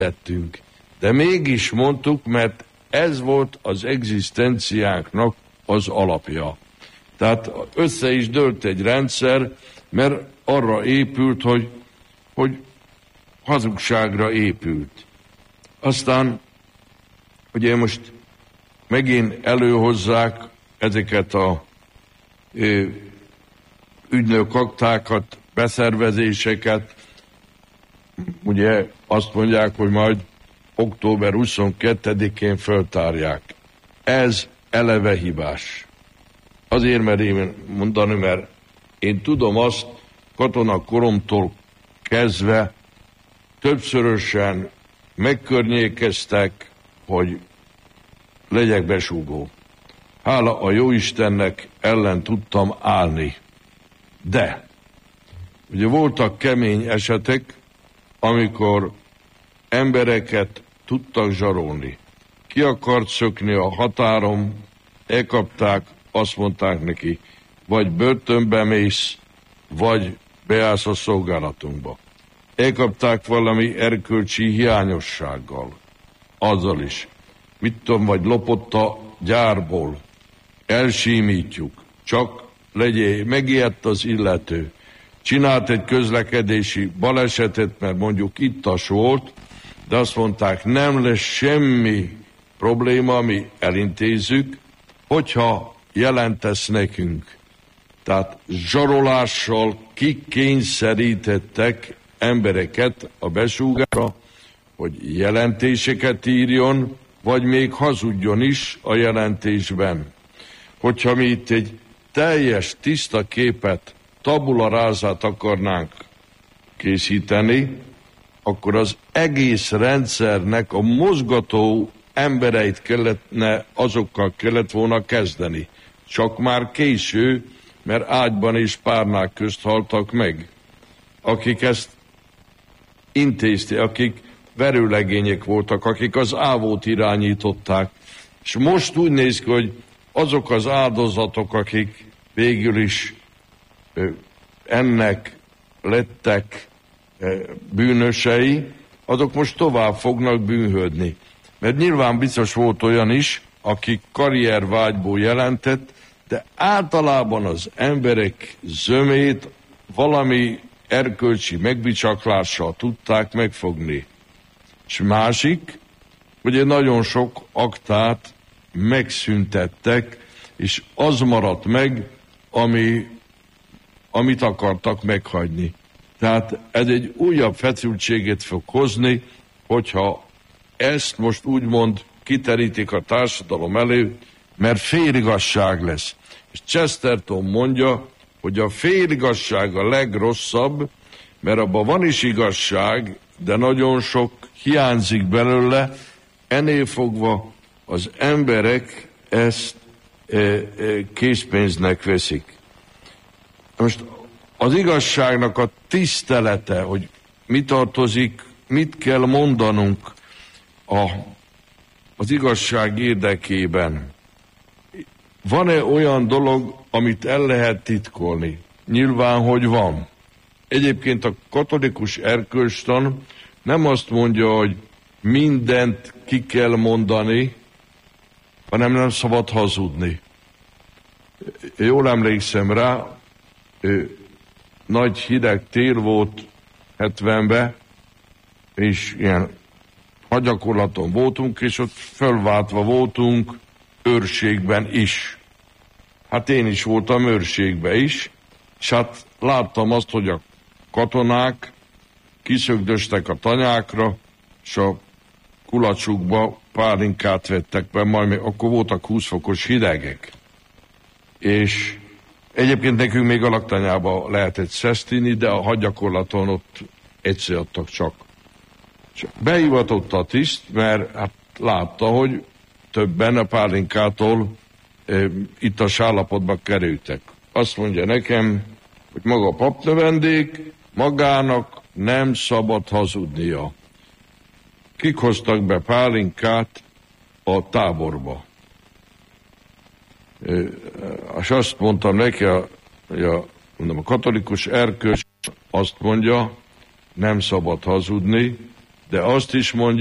tettünk. De mégis mondtuk, mert ez volt az egzisztenciánknak az alapja. Tehát össze is dőlt egy rendszer, mert arra épült, hogy hazugságra épült. Aztán ugye most megint előhozzák ezeket a ügynökaktákat, beszervezéseket, ugye azt mondják, hogy majd október 22-én föltárják. Ez eleve hibás. Azért merém mondani, mert én tudom azt, katonakoromtól kezdve többszörösen megkörnyékeztek, hogy legyek besúgó. Hála a Jóistennek ellen tudtam állni. De ugye voltak kemény esetek, amikor embereket tudtak zsarolni. Ki akart szökni a határon, elkapták, azt mondták neki, vagy börtönbe mész, vagy beállsz a szolgálatunkba. Elkapták valami erkölcsi hiányossággal, azzal is. Mit tudom, vagy lopott a gyárból, elsímítjuk, csak legyél, megijedt az illető, csinált egy közlekedési balesetet, mert mondjuk ittas volt, de azt mondták, nem lesz semmi probléma, mi elintézzük, hogyha jelentesz nekünk. Tehát zsarolással kikényszerítettek embereket a besúgára, hogy jelentéseket írjon, vagy még hazudjon is a jelentésben. Hogyha mi itt egy teljes, tiszta képet, tabula rását akarnánk készíteni, akkor az egész rendszernek a mozgató embereit azokkal kellett volna kezdeni. Csak már késő, mert ágyban és párnák közt haltak meg. Akik ezt intézték, akik verőlegények voltak, akik az ávót irányították. És most úgy néz ki, hogy azok az áldozatok, akik végül is ennek lettek bűnösei, azok most tovább fognak bűnhődni. Mert nyilván biztos volt olyan is, akik karriervágyból jelentett, de általában az emberek zömét valami erkölcsi megbicsaklással tudták megfogni. És másik, ugye nagyon sok aktát megszüntettek, és az maradt meg, amit akartak meghagyni. Tehát ez egy újabb feszültséget fog hozni, hogyha ezt most úgymond kiterítik a társadalom elő, mert féligasság lesz. És Chesterton mondja, hogy a féligasság a legrosszabb, mert abban van is igazság, de nagyon sok hiányzik belőle, ennél fogva az emberek ezt készpénznek veszik. Most az igazságnak a tisztelete, hogy mi tartozik, mit kell mondanunk az igazság érdekében. Van-e olyan dolog, amit el lehet titkolni? Nyilván, hogy van. Egyébként a katolikus erkölcstan nem azt mondja, hogy mindent ki kell mondani, hanem nem szabad hazudni. Jól emlékszem rá, nagy hideg tél volt 70-ben, és ilyen hadgyakorlaton voltunk, és ott fölváltva voltunk őrségben is. Hát én is voltam őrségben is, és hát láttam azt, hogy a katonák kiszögdöstek a tanyákra, és a kulacsukba pálinkát vettek be, majd akkor voltak 20 fokos hidegek. És egyébként nekünk még a laktanyába lehetett szesztini, de a hadgyakorlaton ott egyszer adtak csak. Behivatott a tiszt, mert hát látta, hogy többen a pálinkától ittas állapotba kerültek. Azt mondja nekem, hogy maga a papnövendék magának nem szabad hazudnia. Kik hoztak be pálinkát a táborba? És azt mondtam neki, a katolikus erkölcs azt mondja, nem szabad hazudni, de azt is mondja,